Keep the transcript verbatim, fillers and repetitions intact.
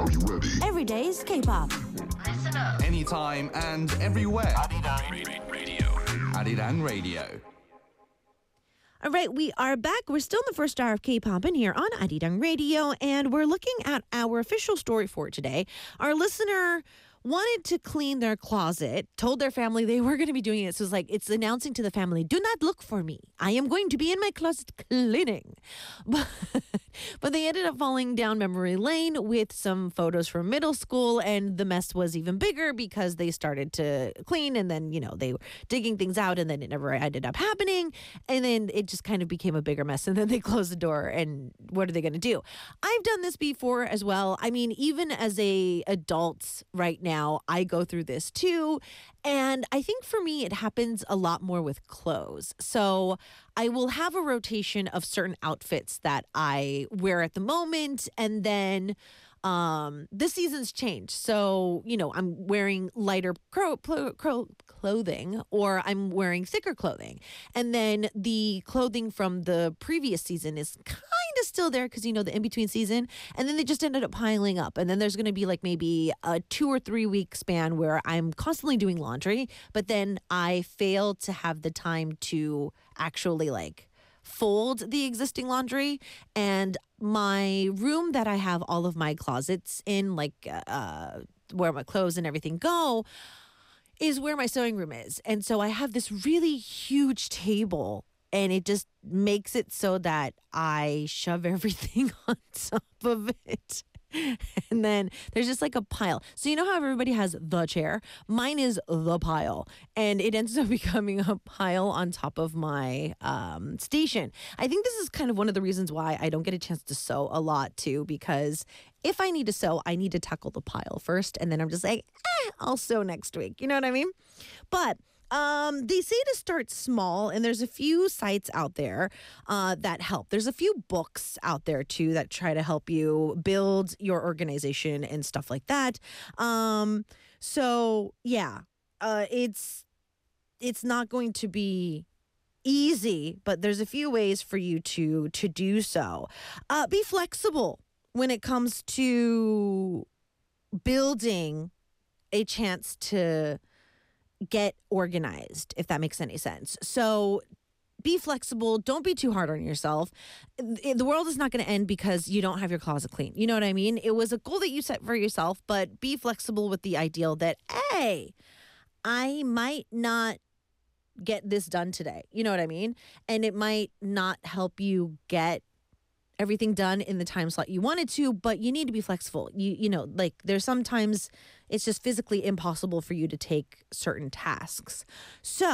Are you ready? Every day's K-pop. Listen up. Anytime and everywhere. Arirang Radio. Arirang Radio. All right, we are back. We're still in the first hour of K-pop in here on Arirang Radio, and we're looking at our official story for today. Our listener wanted to clean their closet, told their family they were going to be doing it. So it's like, it's announcing to the family, do not look for me. I am going to be in my closet cleaning. But, but they ended up falling down memory lane with some photos from middle school, and the mess was even bigger because they started to clean, and then, you know, they were digging things out, and then it never ended up happening. And then it just kind of became a bigger mess, and then they closed the door, and what are they going to do? I've done this before as well. I mean, even as a adult right now, Now, I go through this too. And I think for me, it happens a lot more with clothes. So I will have a rotation of certain outfits that I wear at the moment. And then um, the seasons change. So, you know, I'm wearing lighter cro- clo- cro- clothing or I'm wearing thicker clothing. And then the clothing from the previous season is kind of still there because, you know, the in-between season. And then they just ended up piling up. And then there's going to be like maybe a two or three week span where I'm constantly doing laundry, but then I fail to have the time to actually like fold the existing laundry. And my room that I have all of my closets in, like uh, where my clothes and everything go, is where my sewing room is. And so I have this really huge table, and it just makes it so that I shove everything on top of it. And then there's just like a pile. So you know how everybody has the chair? Mine is the pile. And it ends up becoming a pile on top of my um, station. I think this is kind of one of the reasons why I don't get a chance to sew a lot too, because if I need to sew, I need to tackle the pile first. And then I'm just like, eh, I'll sew next week. You know what I mean? But Um, they say to start small, and there's a few sites out there uh, that help. There's a few books out there, too, that try to help you build your organization and stuff like that. Um, so, yeah, uh, it's it's not going to be easy, but there's a few ways for you to, to do so. Uh, be flexible when it comes to building a chance to get organized, if that makes any sense. So be flexible. Don't be too hard on yourself. The world is not going to end because you don't have your closet clean. You know what I mean? It was a goal that you set for yourself, but be flexible with the ideal that, hey, I might not get this done today. You know what I mean? And it might not help you get everything done in the time slot you wanted to, but you need to be flexible. You you know, like there's sometimes it's just physically impossible for you to take certain tasks. So